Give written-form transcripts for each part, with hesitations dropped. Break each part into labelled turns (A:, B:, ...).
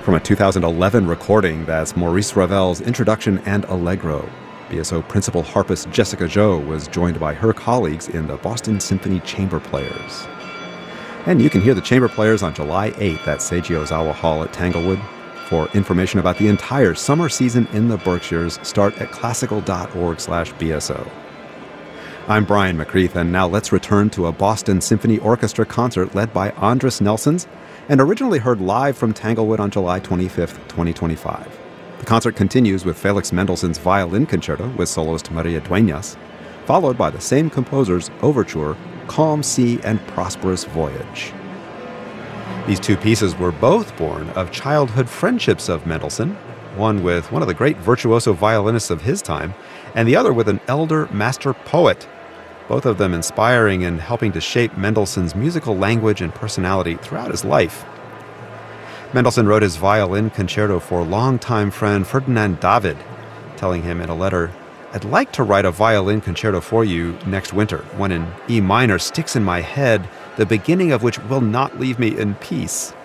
A: From a 2011 recording, that's Maurice Ravel's Introduction and Allegro. BSO principal harpist Jessica Zhou was joined by her colleagues in the Boston Symphony Chamber Players. And you can hear the Chamber Players on July 8th at Seiji Ozawa Hall at Tanglewood. For information about the entire summer season in the Berkshires, start at classical.org/BSO. I'm Brian McCreath, and now let's return to a Boston Symphony Orchestra concert led by Andris Nelsons, and originally heard live from Tanglewood on July 25th, 2025. The concert continues with Felix Mendelssohn's Violin Concerto with soloist Maria Dueñas, followed by the same composer's overture, Calm Sea and Prosperous Voyage. These two pieces were both born of childhood friendships of Mendelssohn, one with one of the great virtuoso violinists of his time, and the other with an elder master poet, both of them inspiring and helping to shape Mendelssohn's musical language and personality throughout his life. Mendelssohn wrote his Violin Concerto for longtime friend Ferdinand David, telling him in a letter, "I'd like to write a violin concerto for you next winter. One in E minor sticks in my head, the beginning of which will not leave me in peace."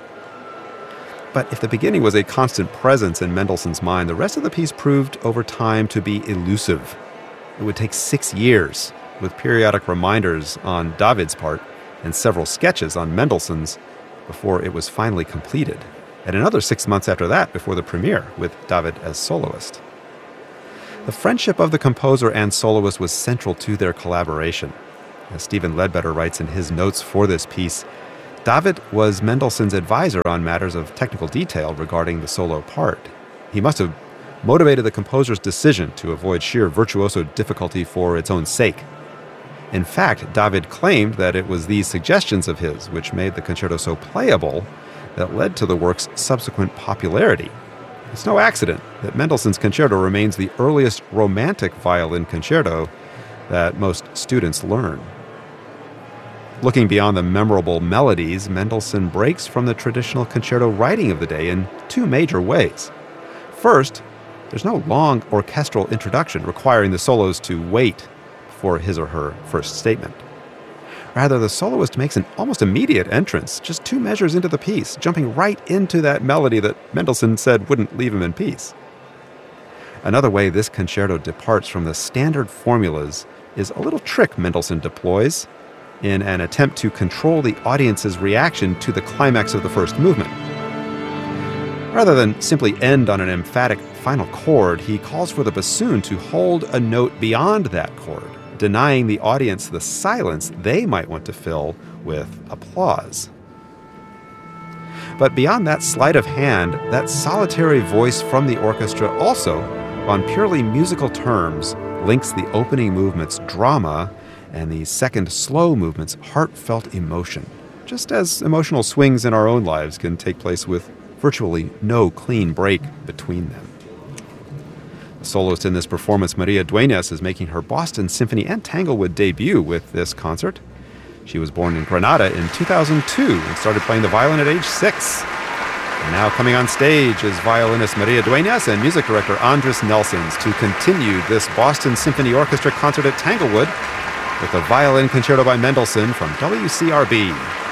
A: But if the beginning was a constant presence in Mendelssohn's mind, the rest of the piece proved over time to be elusive. It would take 6 years, with periodic reminders on David's part and several sketches on Mendelssohn's, before it was finally completed, and another 6 months after that before the premiere, with David as soloist. The friendship of the composer and soloist was central to their collaboration. As Stephen Ledbetter writes in his notes for this piece, David was Mendelssohn's advisor on matters of technical detail regarding the solo part. He must have motivated the composer's decision to avoid sheer virtuoso difficulty for its own sake. In fact, David claimed that it was these suggestions of his which made the concerto so playable that led to the work's subsequent popularity. It's no accident that Mendelssohn's concerto remains the earliest romantic violin concerto that most students learn. Looking beyond the memorable melodies, Mendelssohn breaks from the traditional concerto writing of the day in two major ways. First, there's no long orchestral introduction requiring the solos to wait for his or her first statement. Rather, the soloist makes an almost immediate entrance, just 2 measures into the piece, jumping right into that melody that Mendelssohn said wouldn't leave him in peace. Another way this concerto departs from the standard formulas is a little trick Mendelssohn deploys in an attempt to control the audience's reaction to the climax of the first movement. Rather than simply end on an emphatic final chord, he calls for the bassoon to hold a note beyond that chord, denying the audience the silence they might want to fill with applause. But beyond that sleight of hand, that solitary voice from the orchestra also, on purely musical terms, links the opening movement's drama and the second slow movement's heartfelt emotion, just as emotional swings in our own lives can take place with virtually no clean break between them. The soloist in this performance, Maria Dueñas, is making her Boston Symphony and Tanglewood debut with this concert. She was born in Granada in 2002 and started playing the violin at age 6. And now coming on stage is violinist Maria Dueñas and music director Andris Nelsons to continue this Boston Symphony Orchestra concert at Tanglewood with a violin concerto by Mendelssohn from WCRB.